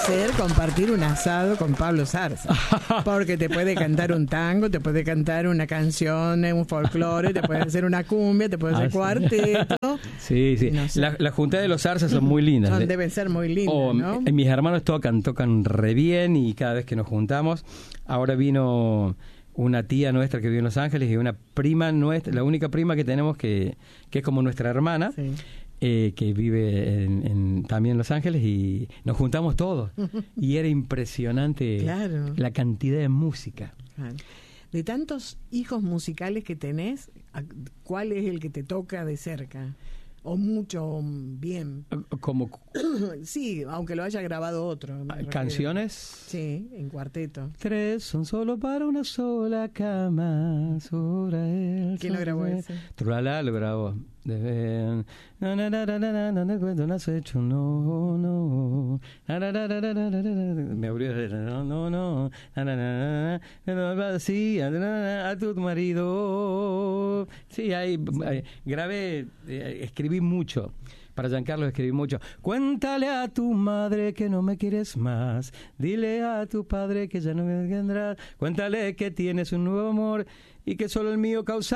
placer compartir un asado con Pablo Zarza, porque te puede cantar un tango, te puede cantar una canción, un folclore, te puede hacer una cumbia, te puede hacer cuarteto. Sí, sí. No sé. La junta de los Zarzas son muy lindas. Deben ser muy lindas, ¿no? Mis hermanos tocan re bien y cada vez que nos juntamos, ahora vino una tía nuestra que vive en Los Ángeles y una prima nuestra, la única prima que tenemos que es como nuestra hermana. Sí. Que vive también en Los Ángeles y nos juntamos todos y era impresionante la cantidad de música. Claro. De tantos hijos musicales que tenés, ¿cuál es el que te toca de cerca? O mucho bien. Como sí, aunque lo haya grabado otro. ¿Canciones? Sí, en cuarteto. 3 son solo para una sola cama. ¿Quién lo grabó ese? Trulala lo grabó. No cuento, no has hecho, no. Me abrió, no. Sí, a tu marido. Sí, ahí grabé, escribí mucho. Para Giancarlo escribí mucho. Cuéntale a tu madre que no me quieres más. Dile a tu padre que ya no me tendrás. Cuéntale que tienes un nuevo amor y que solo el mío causa